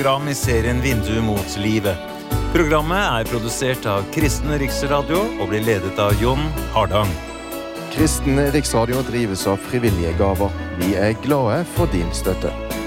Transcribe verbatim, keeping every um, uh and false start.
Program i serien Vindu mot livet. Programmet er produsert av Kristen Riksradio og blir ledet av Jon Hardang. Kristen Riksradio drives av frivillige gaver. Vi er glade for din støtte.